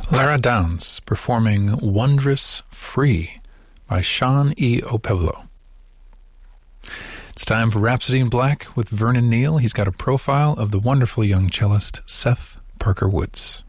Lara Downs performing Wondrous Free by Sean E. O'Peblo. It's time for Rhapsody in Black with Vernon Neal. He's got a profile of the wonderful young cellist Seth Parker Woods.